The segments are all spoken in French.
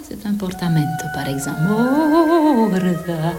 c'est un portamento, par exemple. Oh, regarde.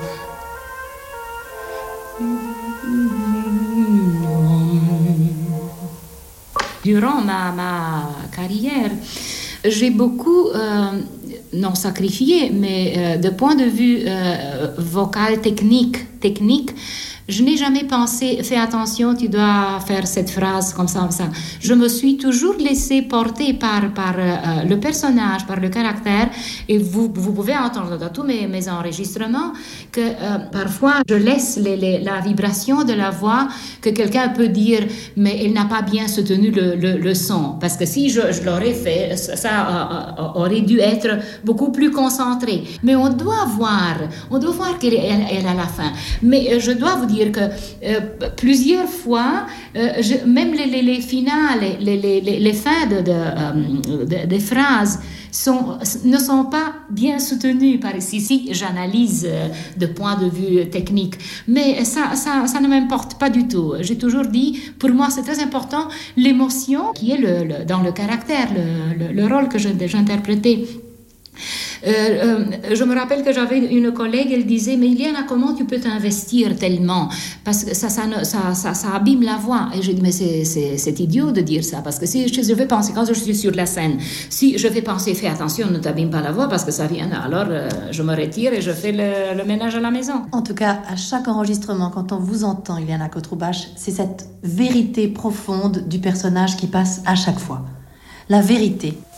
Durant ma carrière, j'ai beaucoup, non sacrifié, mais de point de vue vocal technique, je n'ai jamais pensé, fais attention, tu dois faire cette phrase comme ça. Je me suis toujours laissée porter par le personnage, par le caractère. Et vous pouvez entendre dans tous mes enregistrements que parfois je laisse la vibration de la voix, que quelqu'un peut dire, mais elle n'a pas bien soutenu le son. Parce que si je l'aurais fait, ça aurait dû être beaucoup plus concentré. Mais on doit voir qu'elle a la fin. Mais je dois vous dire que plusieurs fois, même les finales, les fins des phrases ne sont pas bien soutenues par ici. Si j'analyse de point de vue technique, mais ça ne m'importe pas du tout. J'ai toujours dit, pour moi, c'est très important l'émotion qui est dans le caractère, le rôle que j'interprétais. Je me rappelle que j'avais une collègue, elle disait, mais Iliana, comment tu peux t'investir tellement? Parce que ça abîme la voix. Et je dis, mais c'est idiot de dire ça, parce que si je vais penser, quand je suis sur la scène, si je vais penser, fais attention, ne t'abîme pas la voix, parce que ça vient, alors je me retire et je fais le ménage à la maison. En tout cas, à chaque enregistrement, quand on vous entend, Iliana Kotroubache, c'est cette vérité profonde du personnage qui passe à chaque fois. La vérité.